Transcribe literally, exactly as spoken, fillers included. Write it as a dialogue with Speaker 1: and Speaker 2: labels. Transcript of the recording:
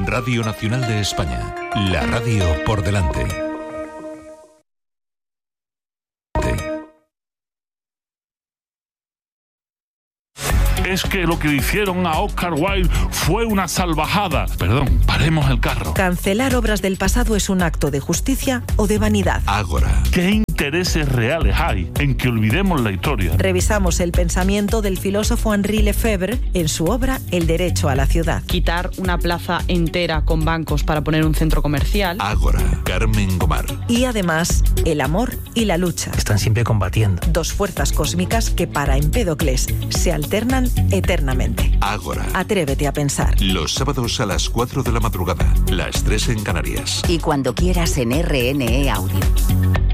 Speaker 1: Radio Nacional de España, la radio por delante.
Speaker 2: Es que lo que le hicieron a Oscar Wilde fue una salvajada. Perdón, paremos el carro.
Speaker 3: ¿Cancelar obras del pasado es un acto de justicia o de vanidad?
Speaker 1: Ágora.
Speaker 2: ¿Qué intereses reales hay en que olvidemos la historia?
Speaker 3: Revisamos el pensamiento del filósofo Henri Lefebvre en su obra El derecho a la ciudad.
Speaker 4: Quitar una plaza entera con bancos para poner un centro comercial.
Speaker 1: Ágora. Carmen Gomar.
Speaker 3: Y además, el amor y la lucha.
Speaker 5: Están siempre combatiendo.
Speaker 3: Dos fuerzas cósmicas que para Empédocles se alternan eternamente.
Speaker 1: Ágora.
Speaker 3: Atrévete a pensar.
Speaker 1: Los sábados a las cuatro de la madrugada, las tres en Canarias.
Speaker 6: Y cuando quieras en R N E Audio.